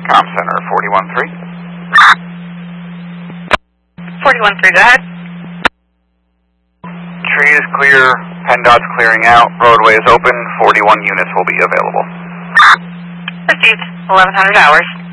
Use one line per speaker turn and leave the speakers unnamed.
Com Center, 41-3.
41-3, go ahead.
Tree is clear, PennDOT's clearing out, roadway is open, 41 units will be available.
Received, 1100 hours.